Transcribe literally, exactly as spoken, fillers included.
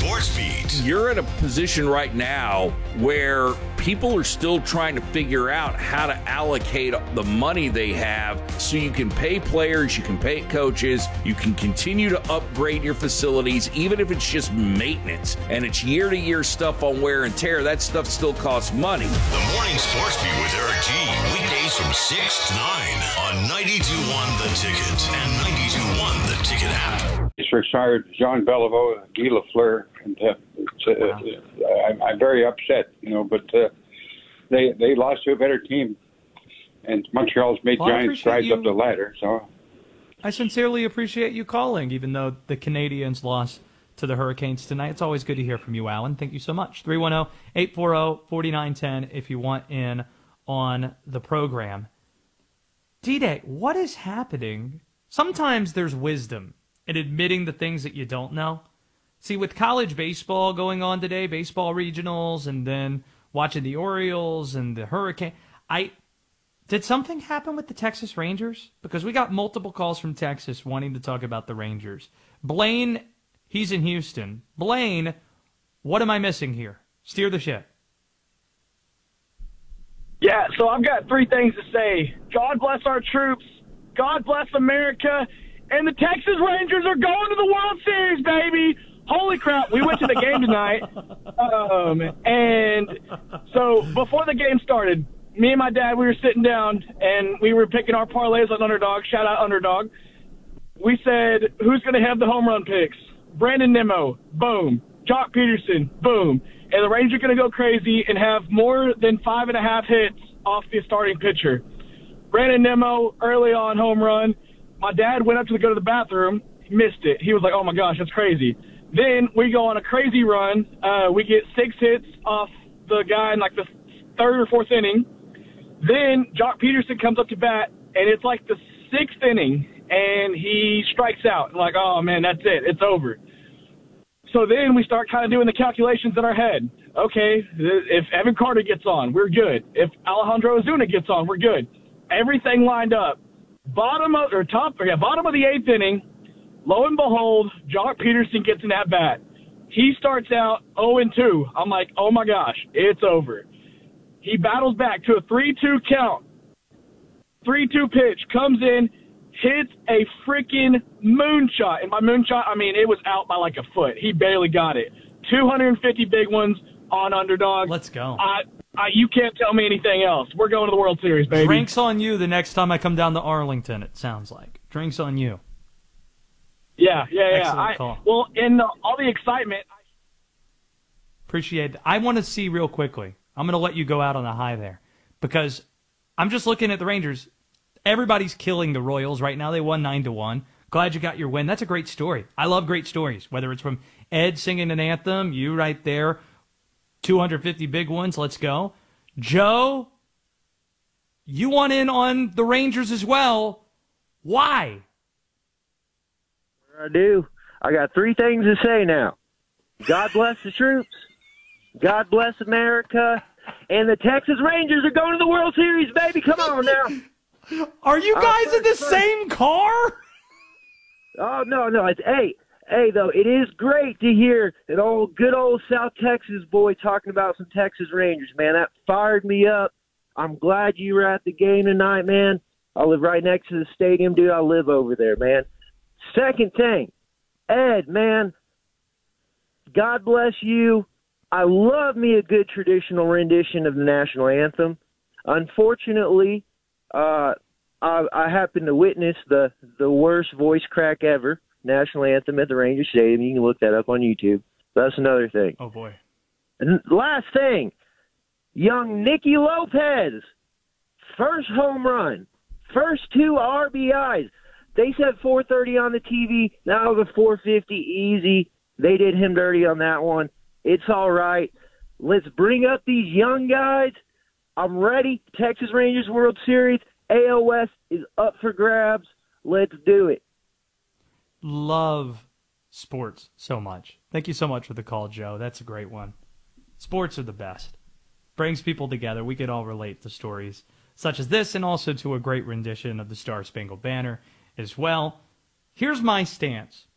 Sports Beat. You're in a position right now where people are still trying to figure out how to allocate the money they have so you can pay players, you can pay coaches, you can continue to upgrade your facilities, even if it's just maintenance and it's year-to-year stuff on wear and tear. That stuff still costs money. The Morning Sports Beat with Eric G. Weekdays from six to nine on ninety-two point one The Ticket and ninety-two point one The Ticket app. It's retired Jean Beliveau, Guy Lafleur, and uh, it's, uh, I'm, I'm very upset, you know, but uh, they they lost to a better team, and Montreal's made well, giant strides you. up the ladder. So I sincerely appreciate you calling, even though the Canadians lost to the Hurricanes tonight. It's always good to hear from you, Alan. Thank you so much. three one zero, eight four zero, four nine one zero if you want in on the program. D-Day, what is happening? Sometimes there's wisdom in admitting the things that you don't know. See, with college baseball going on today, baseball regionals, and then watching the Orioles and the Hurricane, I did something happen with the Texas Rangers? Because we got multiple calls from Texas wanting to talk about the Rangers. Blaine, he's in Houston. Blaine, what am I missing here? Steer the ship. Yeah, so I've got three things to say. God bless our troops. God bless America. And the Texas Rangers are going to the World Series, baby. Holy crap. We went to the game tonight. Um, and so before the game started, me and my dad, we were sitting down, and we were picking our parlays on Underdog. Shout out Underdog. We said, who's going to have the home run picks? Brandon Nimmo, boom. Jock Peterson, boom. And the Rangers are going to go crazy and have more than five and a half hits off the starting pitcher. Brandon Nimmo, early on home run. My dad went up to go to the bathroom. He missed it. He was like, oh, my gosh, that's crazy. Then we go on a crazy run. Uh, we get six hits off the guy in like the third or fourth inning. Then Jock Peterson comes up to bat, and it's like the sixth inning, and he strikes out. I'm like, oh, man, that's it. It's over. So then we start kind of doing the calculations in our head. Okay, if Evan Carter gets on, we're good. If Alejandro Ozuna gets on, we're good. Everything lined up. Bottom of, or top, yeah, bottom of the eighth inning, lo and behold, Jock Peterson gets an at-bat. He starts out oh and two. I'm like, oh my gosh, it's over. He battles back to a three two count. three two pitch, comes in, hits a freaking moonshot. And by moonshot, I mean it was out by like a foot. He barely got it. two hundred fifty big ones on Underdog. Let's go. I, I, you can't tell me anything else. We're going to the World Series, baby. Drinks on you the next time I come down to Arlington, it sounds like. Drinks on you. Yeah, yeah, yeah. Excellent I, call. well, in the, all the excitement. I... Appreciate that. I want to see real quickly. I'm going to let you go out on a high there because I'm just looking at the Rangers. Everybody's killing the Royals right now. They won nine to one. Glad you got your win. That's a great story. I love great stories, whether it's from Ed singing an anthem, you right there, two hundred fifty big ones, let's go. Joe, you want in on the Rangers as well. Why? I do. I got three things to say now. God bless the troops. God bless America. And the Texas Rangers are going to the World Series, baby. Come on now. Are you guys uh, in the first, same car? Oh, no, no. It's, hey, hey, though, it is great to hear an old, good old South Texas boy talking about some Texas Rangers, man. That fired me up. I'm glad you were at the game tonight, man. I live right next to the stadium, dude. I live over there, man. Second thing, Ed, man, God bless you. I love me a good traditional rendition of the national anthem. Unfortunately, uh, I, I happened to witness the, the worst voice crack ever, national anthem at the Ranger Stadium. You can look that up on YouTube. That's another thing. Oh, boy. And last thing, young Nicky Lopez, first home run, first two R B Is. They said four thirty on the T V. Now it was a four fifty easy. They did him dirty on that one. It's all right. Let's bring up these young guys. I'm ready. Texas Rangers World Series. A L West is up for grabs. Let's do it. Love sports so much. Thank you so much for the call, Joe. That's a great one. Sports are the best. Brings people together. We could all relate to stories such as this and also to a great rendition of the Star Spangled Banner as well. Here's my stance.